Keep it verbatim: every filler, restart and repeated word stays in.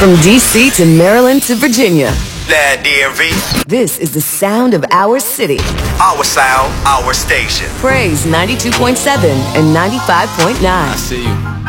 From D C to Maryland to Virginia. That D M V. This is the sound of our city. Our sound, our station. Praise ninety-two point seven and ninety-five point nine. I see you.